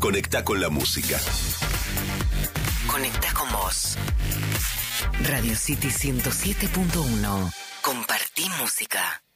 Conectá con la música. Conectá con vos. Radio City 107.1. Compartí música.